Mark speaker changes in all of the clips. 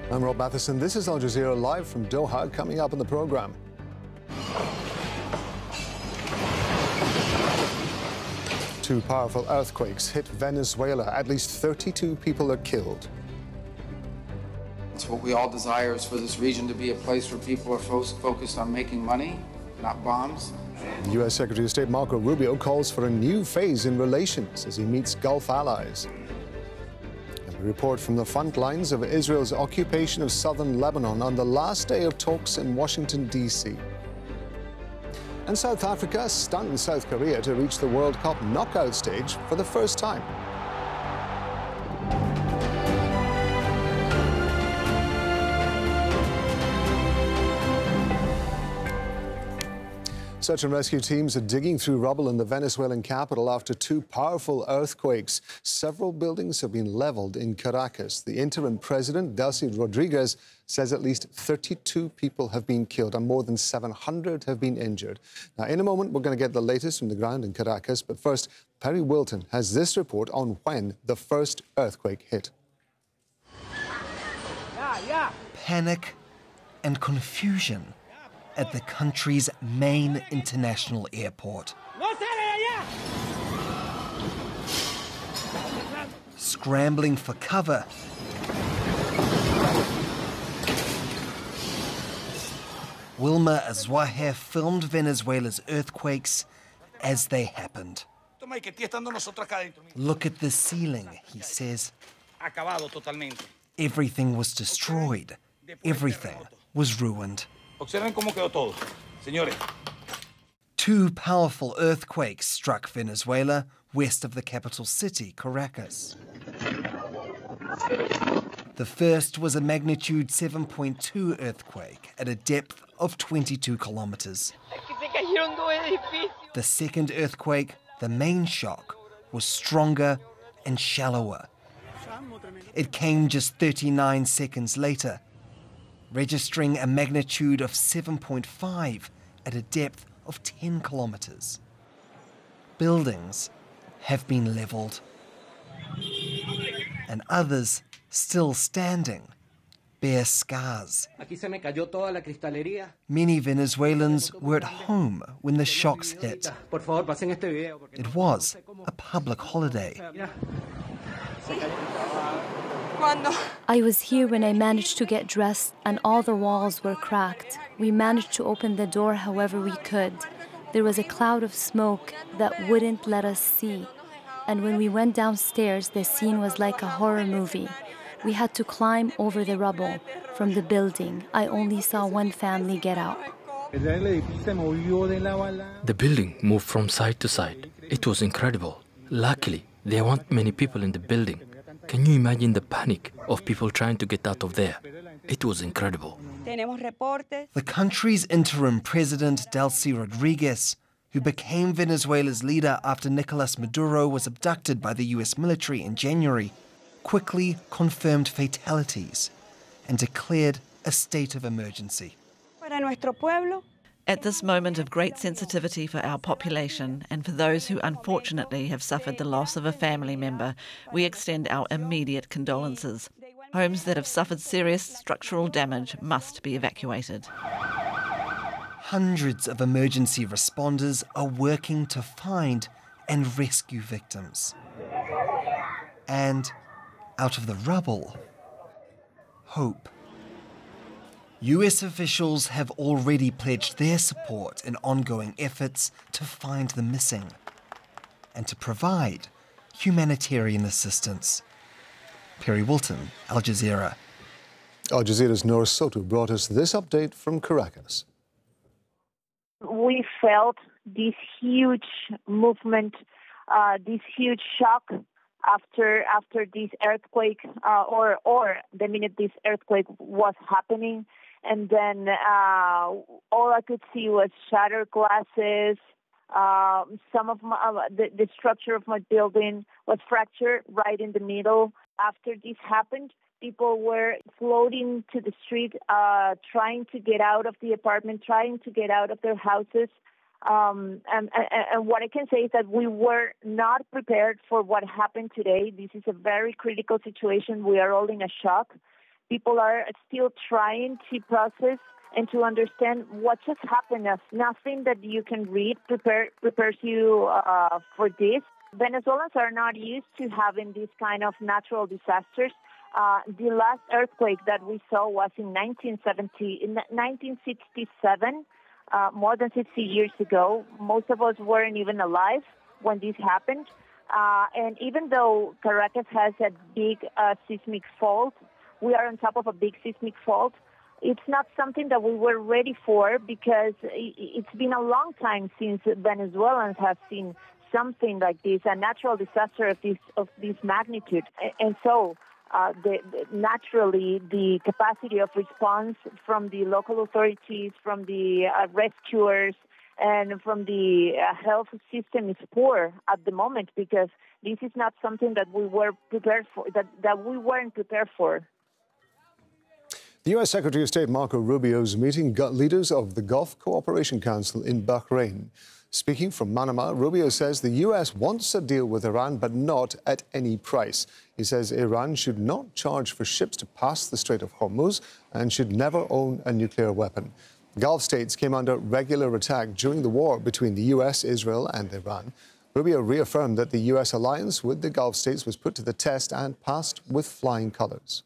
Speaker 1: I'm Rob Matheson. This is Al Jazeera live from Doha. Coming up on the program. Two powerful earthquakes hit Venezuela. At least 32 people are killed.
Speaker 2: It's what we all desire is for this region to be a place where people are focused on making money, not bombs.
Speaker 1: U.S. Secretary of State Marco Rubio calls for a new phase in relations as he meets Gulf allies. And a report from the front lines of Israel's occupation of southern Lebanon on the last day of talks in Washington, D.C. And South Africa stunned South Korea to reach the World Cup knockout stage for the first time. Search and rescue teams are digging through rubble in the Venezuelan capital after two powerful earthquakes. Several buildings have been leveled in Caracas. The interim president, Delcy Rodriguez, says at least 32 people have been killed and more than 700 have been injured. Now, in a moment, we're going to get the latest from the ground in Caracas. But first, Perry Wilton has this report on when the first earthquake hit.
Speaker 3: Panic and confusion at the country's main international airport. Scrambling for cover, Wilmer Azuaje filmed Venezuela's earthquakes as they happened. Look at the ceiling, he says. Everything was destroyed. Everything was ruined. Two powerful earthquakes struck Venezuela west of the capital city, Caracas. The first was a magnitude 7.2 earthquake at a depth of 22 kilometers. The second earthquake, the main shock, was stronger and shallower. It came just 39 seconds later, registering a magnitude of 7.5 at a depth of 10 kilometers. Buildings have been leveled, and others still standing bear scars. Many Venezuelans were at home when the shocks hit. It was a public holiday.
Speaker 4: I was here when I managed to get dressed and all the walls were cracked. We managed to open the door however we could. There was a cloud of smoke that wouldn't let us see. And when we went downstairs, the scene was like a horror movie. We had to climb over the rubble from the building. I only saw one family get out.
Speaker 5: The building moved from side to side. It was incredible. Luckily, there weren't many people in the building. Can you imagine the panic of people trying to get out of there? It was incredible.
Speaker 3: The country's interim president, Delcy Rodriguez, who became Venezuela's leader after Nicolas Maduro was abducted by the US military in January, quickly confirmed fatalities and declared a state of emergency.
Speaker 6: At this moment of great sensitivity for our population and for those who unfortunately have suffered the loss of a family member, we extend our immediate condolences. Homes that have suffered serious structural damage must be evacuated.
Speaker 3: Hundreds of emergency responders are working to find and rescue victims. And out of the rubble, hope. US officials have already pledged their support in ongoing efforts to find the missing and to provide humanitarian assistance. Perry Wilton, Al Jazeera.
Speaker 1: Al Jazeera's Noor Soto brought us this update from Caracas.
Speaker 7: We felt this huge movement, this huge shock after this earthquake, or the minute this earthquake was happening. And then all I could see was shattered glasses. Some of the structure of my building was fractured right in the middle. After this happened, people were floating to the street, trying to get out of the apartment, trying to get out of their houses. And what I can say is that we were not prepared for what happened today. This is a very critical situation. We are all in a shock. People are still trying to process and to understand what just happened. Nothing that you can read prepares you for this. Venezuelans are not used to having these kind of natural disasters. The last earthquake that we saw was in 1967, more than 60 years ago. Most of us weren't even alive when this happened. And even though Caracas has a big seismic fault, we are on top of a big seismic fault. It's not something that we were ready for because it's been a long time since Venezuelans have seen something like this, a natural disaster of this magnitude. And so naturally the capacity of response from the local authorities, from the rescuers, and from the health system is poor at the moment because this is not something that we were prepared for, that we weren't prepared for.
Speaker 1: The U.S. Secretary of State Marco Rubio is meeting leaders of the Gulf Cooperation Council in Bahrain. Speaking from Manama, Rubio says the U.S. wants a deal with Iran, but not at any price. He says Iran should not charge for ships to pass the Strait of Hormuz and should never own a nuclear weapon. Gulf states came under regular attack during the war between the U.S., Israel and Iran. Rubio reaffirmed that the U.S. alliance with the Gulf states was put to the test and passed with flying colors.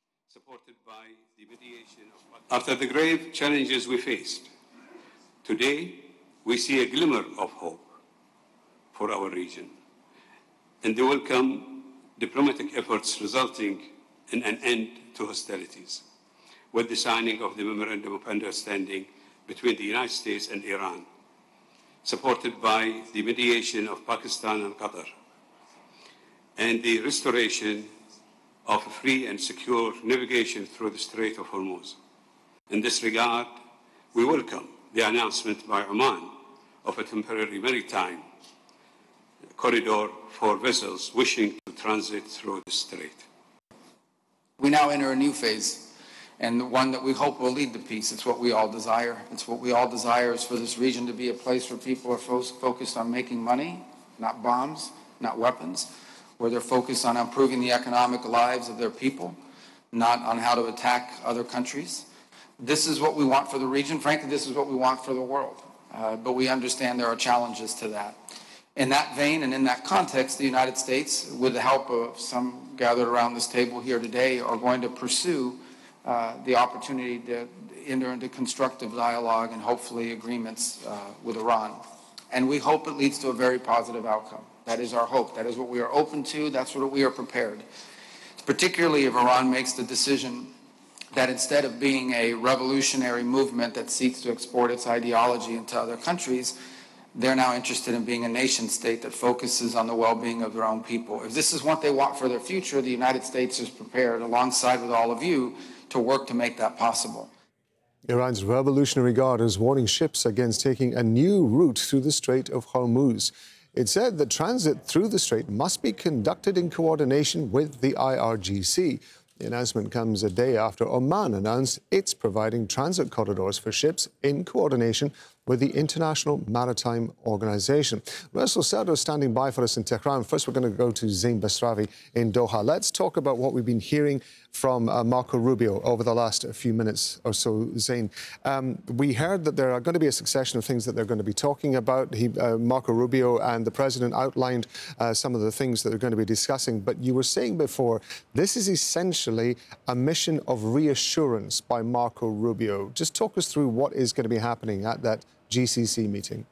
Speaker 8: After the grave challenges we faced, today we see a glimmer of hope for our region and the welcome diplomatic efforts resulting in an end to hostilities with the signing of the Memorandum of Understanding between the United States and Iran, supported by the mediation of Pakistan and Qatar, and the restoration of free and secure navigation through the Strait of Hormuz. In this regard, we welcome the announcement by Oman of a temporary maritime corridor for vessels wishing to transit through the strait.
Speaker 2: We now enter a new phase, and one that we hope will lead to peace. It's what we all desire. It's what we all desire is for this region to be a place where people are focused on making money, not bombs, not weapons, where they're focused on improving the economic lives of their people, not on how to attack other countries. This is what we want for the region. Frankly, this is what we want for the world. But we understand there are challenges to that. In that vein and in that context, the United States, with the help of some gathered around this table here today, are going to pursue the opportunity to enter into constructive dialogue and hopefully agreements with Iran. And we hope it leads to a very positive outcome. That is our hope. That is what we are open to. That's what we are prepared. Particularly if Iran makes the decision that instead of being a revolutionary movement that seeks to export its ideology into other countries, they're now interested in being a nation state that focuses on the well-being of their own people. If this is what they want for their future, the United States is prepared, alongside with all of you, to work to make that possible.
Speaker 1: Iran's Revolutionary Guard is warning ships against taking a new route through the Strait of Hormuz. It said that transit through the strait must be conducted in coordination with the IRGC. The announcement comes a day after Oman announced it's providing transit corridors for ships in coordination with the International Maritime Organization. Russell Serdo standing by for us in Tehran. First, we're going to go to Zain Basravi in Doha. Let's talk about what we've been hearing from Marco Rubio over the last few minutes or so, Zain. We heard that there are going to be a succession of things that they're going to be talking about. Marco Rubio and the president outlined some of the things that they're going to be discussing. But you were saying before, this is essentially a mission of reassurance by Marco Rubio. Just talk us through what is going to be happening at that GCC meeting.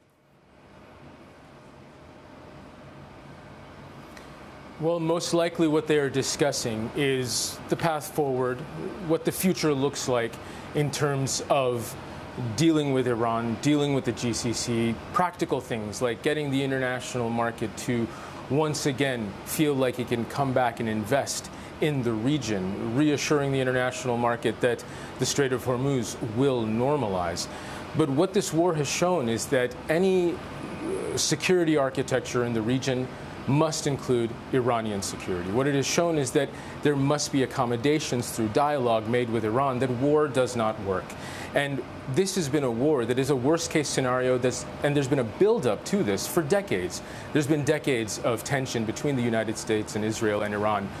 Speaker 9: Well, most likely what they are discussing is the path forward, what the future looks like in terms of dealing with Iran, dealing with the GCC, practical things like getting the international market to once again feel like it can come back and invest in the region, reassuring the international market that the Strait of Hormuz will normalize. But what this war has shown is that any security architecture in the region must include Iranian security. What it has shown is that there must be accommodations through dialogue made with Iran, that war does not work. And this has been a war that is a worst-case scenario, and there's been a build-up to this for decades. There's been decades of tension between the United States and Israel and Iran.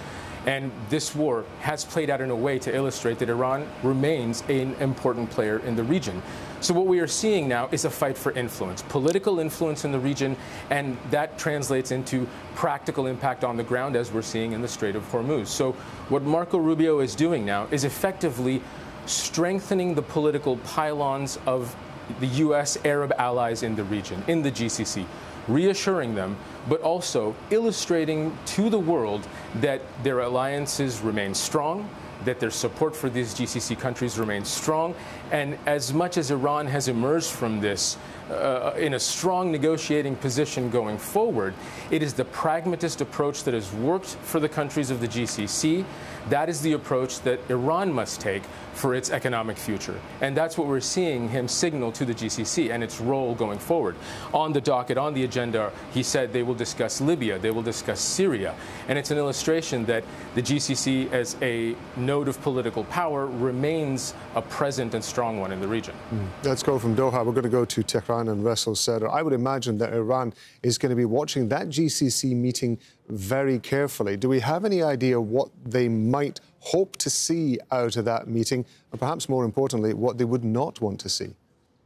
Speaker 9: And this war has played out in a way to illustrate that Iran remains an important player in the region. So what we are seeing now is a fight for influence, political influence in the region, and that translates into practical impact on the ground, as we're seeing in the Strait of Hormuz. So what Marco Rubio is doing now is effectively strengthening the political pylons of the U.S. Arab allies in the region, in the GCC, reassuring them, but also illustrating to the world that their alliances remain strong, that their support for these GCC countries remains strong. And as much as Iran has emerged from this in a strong negotiating position going forward, it is the pragmatist approach that has worked for the countries of the GCC. That is the approach that Iran must take for its economic future. And that's what we're seeing him signal to the GCC and its role going forward. On the docket, on the agenda, he said they will discuss Libya, they will discuss Syria. And it's an illustration that the GCC as a node of political power remains a present and strong one in the region.
Speaker 1: Let's go from Doha. We're going to go to Tehran and Russell Sadr. I would imagine that Iran is going to be watching that GCC meeting very carefully. Do we have any idea what they might hope to see out of that meeting, or perhaps more importantly, what they would not want to see?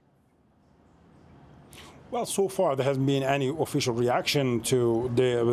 Speaker 10: Well, so far there hasn't been any official reaction to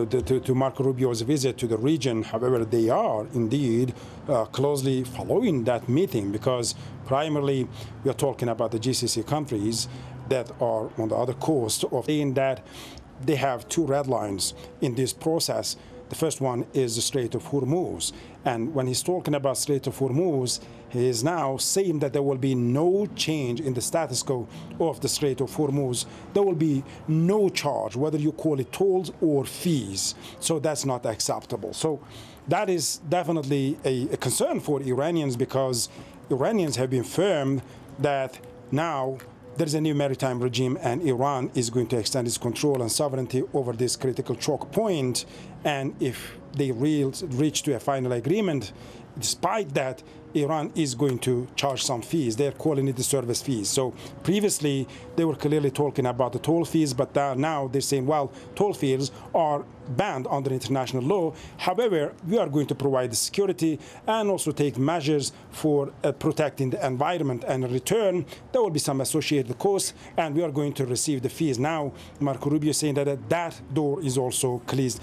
Speaker 10: Marco Rubio's visit to the region. However, they are indeed closely following that meeting, because primarily we are talking about the GCC countries that are on the other coast of saying that they have two red lines in this process. The first one is the Strait of Hormuz. And when he's talking about Strait of Hormuz, he is now saying that there will be no change in the status quo of the Strait of Hormuz. There will be no charge, whether you call it tolls or fees. So that's not acceptable. So that is definitely a concern for Iranians, because Iranians have been firm that now there's a new maritime regime and Iran is going to extend its control and sovereignty over this critical choke point. And if they reach to a final agreement, despite that, Iran is going to charge some fees. They're calling it the service fees. So previously, they were clearly talking about the toll fees, but now they're saying, well, toll fees are banned under international law. However, we are going to provide the security and also take measures for protecting the environment. And in return, there will be some associated costs, and we are going to receive the fees. Now, Marco Rubio is saying that that door is also closed.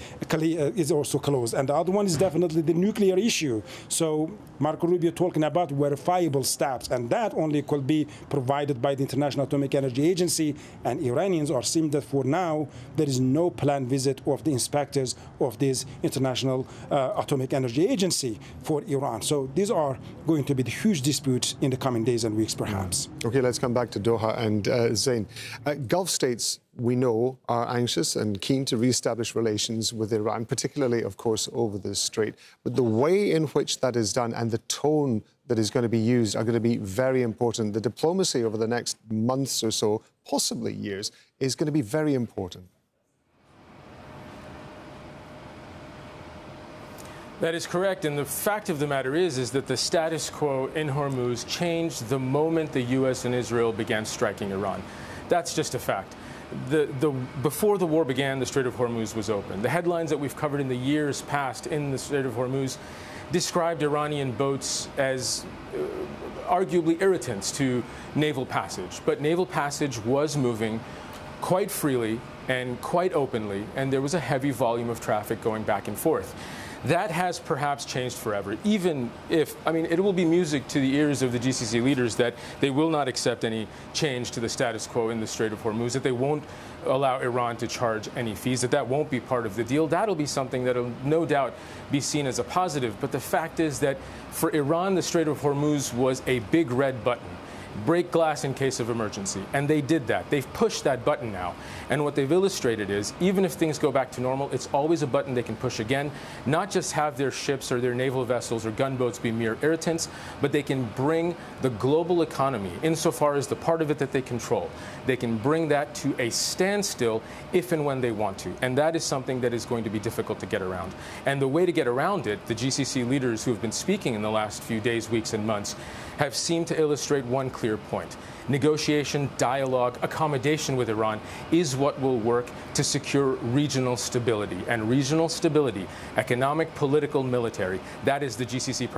Speaker 10: And the other one is definitely the nuclear issue. So Marco Rubio talking about verifiable steps, and that only could be provided by the International Atomic Energy Agency. And Iranians are saying that for now, there is no planned visit of the inspectors of this International Atomic Energy Agency for Iran. So these are going to be the huge disputes in the coming days and weeks, perhaps.
Speaker 1: Okay, let's come back to Doha and Zain. Gulf states, we know, are anxious and keen to re-establish relations with Iran, particularly, of course, over the strait. But the way in which that is done and the tone that is going to be used are going to be very important. The diplomacy over the next months or so, possibly years, is going to be very important.
Speaker 9: That is correct, and the fact of the matter is that the status quo in Hormuz changed the moment the U.S. and Israel began striking Iran. That's just a fact. Before the war began, the Strait of Hormuz was open. The headlines that we've covered in the years past in the Strait of Hormuz described Iranian boats as arguably irritants to naval passage. But naval passage was moving quite freely and quite openly, and there was a heavy volume of traffic going back and forth. That has perhaps changed forever, even if, it will be music to the ears of the GCC leaders that they will not accept any change to the status quo in the Strait of Hormuz, that they won't allow Iran to charge any fees, that won't be part of the deal. That'll be something that'll no doubt be seen as a positive. But the fact is that for Iran, the Strait of Hormuz was a big red button. Break glass in case of emergency. And they did that. They've pushed that button now. And what they've illustrated is, even if things go back to normal, it's always a button they can push again. Not just have their ships or their naval vessels or gunboats be mere irritants, but they can bring the global economy, insofar as the part of it that they control, they can bring that to a standstill if and when they want to. And that is something that is going to be difficult to get around. And the way to get around it, the GCC leaders who have been speaking in the last few days, weeks, and months have seemed to illustrate one clear clear point. Negotiation, dialogue, accommodation with Iran is what will work to secure regional stability. And regional stability, economic, political, military, that is the GCC